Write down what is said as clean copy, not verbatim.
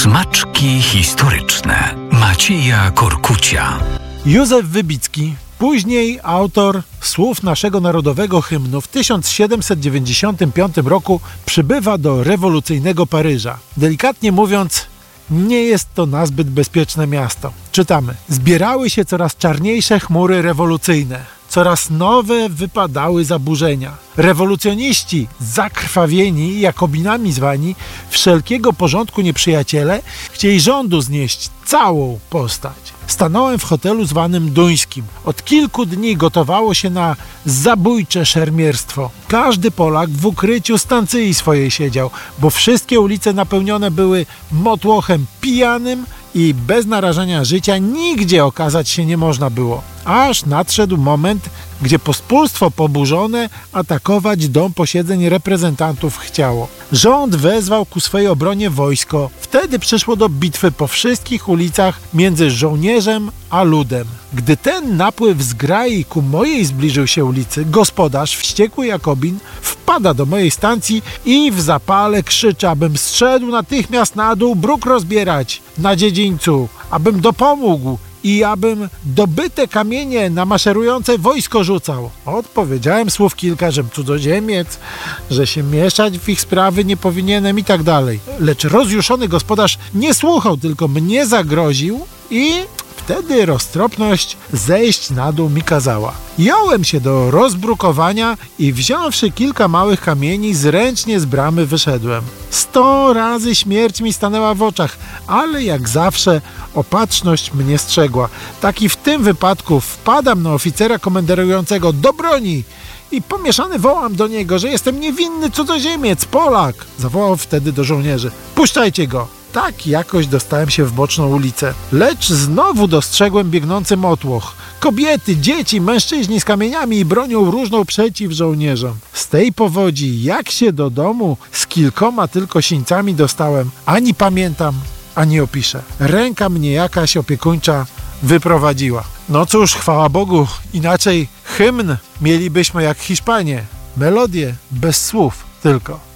Smaczki historyczne Macieja Korkucia. Józef Wybicki, później autor słów naszego narodowego hymnu, w 1795 roku przybywa do rewolucyjnego Paryża. Delikatnie mówiąc, nie jest to nazbyt bezpieczne miasto. Czytamy: zbierały się coraz czarniejsze chmury rewolucyjne. Coraz nowe wypadały zaburzenia. Rewolucjoniści, zakrwawieni, jakobinami zwani, wszelkiego porządku nieprzyjaciele, chcieli rządu znieść całą postać. Stanąłem w hotelu zwanym Duńskim. Od kilku dni gotowało się na zabójcze szermierstwo. Każdy Polak w ukryciu stancyi swojej siedział, bo wszystkie ulice napełnione były motłochem pijanym i bez narażenia życia nigdzie okazać się nie można było. Aż nadszedł moment, gdzie pospólstwo poburzone atakować dom posiedzeń reprezentantów chciało. Rząd wezwał ku swojej obronie wojsko. Wtedy przyszło do bitwy po wszystkich ulicach między żołnierzem a ludem. Gdy ten napływ zgrai ku mojej zbliżył się ulicy, gospodarz, wściekły Jakobin, wpada do mojej stacji i w zapale krzyczy, abym zszedł natychmiast na dół bruk rozbierać na dziedzińcu, abym dopomógł i abym dobyte kamienie na maszerujące wojsko rzucał. Odpowiedziałem słów kilka, żem cudzoziemiec, że się mieszać w ich sprawy nie powinienem i tak dalej. Lecz rozjuszony gospodarz nie słuchał, tylko mnie zagroził i wtedy roztropność zejść na dół mi kazała. Jąłem się do rozbrukowania i wziąwszy kilka małych kamieni, zręcznie z bramy wyszedłem. 100 razy śmierć mi stanęła w oczach, ale jak zawsze opatrzność mnie strzegła. Tak i w tym wypadku wpadam na oficera komenderującego do broni i pomieszany wołam do niego, że jestem niewinny cudzoziemiec, Polak. Zawołał wtedy do żołnierzy: puszczajcie go. Tak jakoś dostałem się w boczną ulicę. Lecz znowu dostrzegłem biegnący motłoch. Kobiety, dzieci, mężczyźni z kamieniami i bronią różną przeciw żołnierzom. Z tej powodzi, jak się do domu z kilkoma tylko sińcami dostałem, ani pamiętam, ani opiszę. Ręka mnie jakaś opiekuńcza wyprowadziła. No cóż, chwała Bogu, inaczej hymn mielibyśmy jak Hiszpanie. Melodię bez słów tylko.